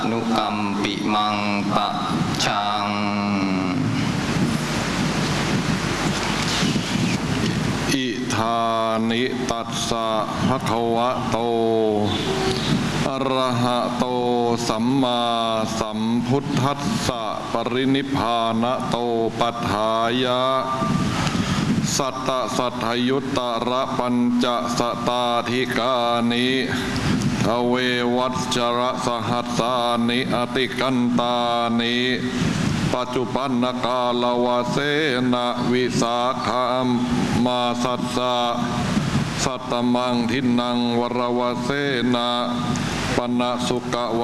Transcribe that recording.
นุกรรมปิมังปะชังอิธานิตัสสะภะคะวะโตอะระหะโตสัมมาสัมพุทธัสสะปรินิพพานะโตปัฏฐายะสัตตะสัทธยุตตะระปัญจสตาธิกานิทเววัชจระสหัสสานิอติกันตานิปัจจุปันนกาลวะเสนะวิสาขามาสัสสะสัตตมังทินังวรวะเสนะปนะสุกะ